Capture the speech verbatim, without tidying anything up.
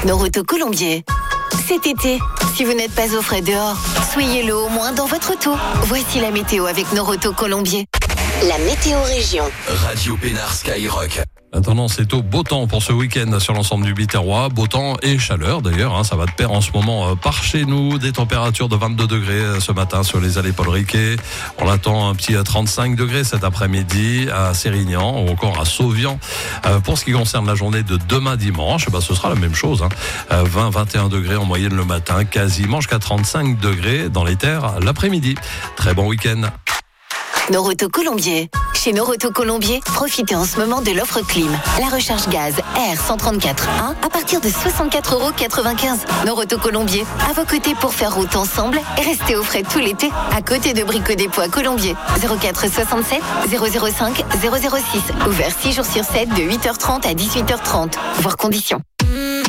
Noroto Colombier. Cet été, si vous n'êtes pas au frais dehors, soyez-le au moins dans votre auto. Voici la météo avec Noroto Colombier. La météo région. Radio Pénard Skyrock. La tendance est au beau temps pour ce week-end sur l'ensemble du Biterrois. Beau temps et chaleur d'ailleurs, hein, ça va de pair en ce moment euh, par chez nous. Des températures de vingt-deux degrés euh, ce matin sur les allées Paul Riquet. On attend un petit euh, trente-cinq degrés cet après-midi à Sérignan ou encore à Sauvian. Euh, pour ce qui concerne la journée de demain dimanche, bah, ce sera la même chose. Hein. Euh, vingt à vingt et un degrés en moyenne le matin, quasiment jusqu'à trente-cinq degrés dans les terres l'après-midi. Très bon week-end. Noroto Colombier. Chez Noroto Colombier, profitez en ce moment de l'offre clim. La recharge gaz R cent trente-quatre un à partir de soixante-quatre euros quatre-vingt-quinze. Noroto Colombier, à vos côtés pour faire route ensemble et rester au frais tout l'été. À côté de Brico Dépôt à Colombier. zéro quatre soixante-sept zéro zéro cinq zéro zéro six. Ouvert six jours sur sept de huit heures trente à dix-huit heures trente. Voir conditions.